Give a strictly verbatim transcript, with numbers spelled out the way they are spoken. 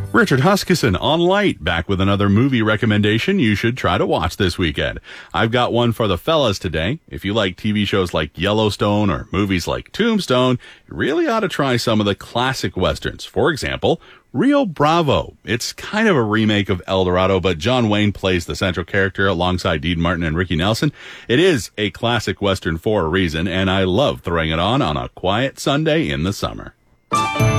Richard Huskisson on Light, back with another movie recommendation you should try to watch this weekend. I've got one for the fellas today. If you like T V shows like Yellowstone or movies like Tombstone, you really ought to try some of the classic westerns. For example, Rio Bravo. It's kind of a remake of El Dorado, but John Wayne plays the central character alongside Dean Martin and Ricky Nelson. It is a classic western for a reason, and I love throwing it on on a quiet Sunday in the summer.